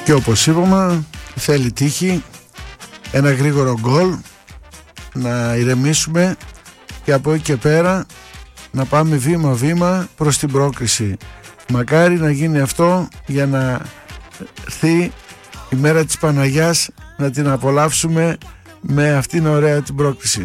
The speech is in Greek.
Και όπως είπαμε, θέλει τύχη, ένα γρήγορο γκολ, να ηρεμήσουμε και από εκεί και πέρα να πάμε βήμα-βήμα προς την πρόκριση. Μακάρι να γίνει αυτό για να έρθει η μέρα της Παναγιάς, να την απολαύσουμε με αυτήν ωραία την πρόκριση.